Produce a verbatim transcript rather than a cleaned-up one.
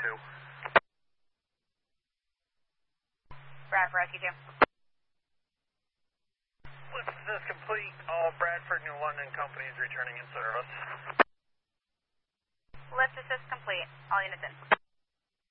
two. Brad for Rescue two. Lift is complete. All Bradford, New London companies returning in service. Lift assist complete. All units in.